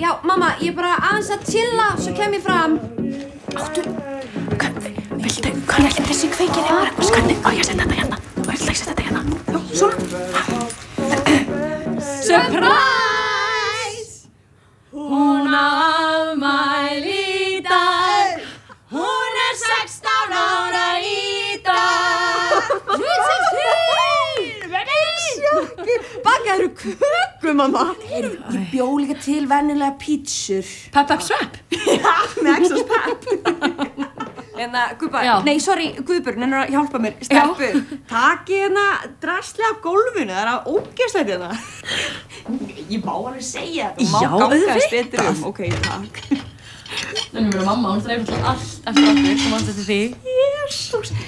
Já, mamma, ég er bara aðeins að chilla, svo kem ég fram. Viltu, hvað er þessi kveikir hérna? Hvernig á ég að setja þetta hérna? Þú ætla að setja þetta hérna. Svona. Surprise! Hún á afmæli í dag. Hún er 16 ára í dag. Bakaðu köku, mamma. Ég bjó líka til venjulega pítsur. Pepp, svepp. Já, með extra pepp. Guðba, Já. nei, sorry, Guðbjörn, hann að hjálpa mér, stelpur. Takið hérna drasli af gólfinu, það er ógeðslegt hérna. Ég má alveg segja þetta, má ganga betur Ok, takk. Þannig að mamma, hún þreif alltaf allt eftir okkur, þú manst eftir því. Jesús.